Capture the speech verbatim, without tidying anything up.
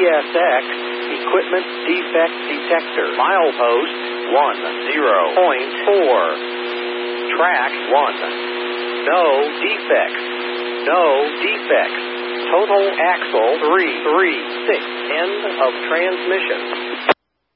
S X Equipment Defect Detector. Milepost one zero point four. Track one. No defects. No defects. Total axle three three six. End of transmission.